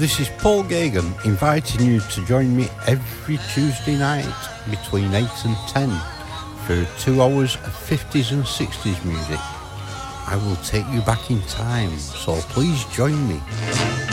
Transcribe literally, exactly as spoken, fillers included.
This is Paul Gagan inviting you to join me every Tuesday night between eight and ten for two hours of fifties and sixties music. I will take you back in time, so please join me.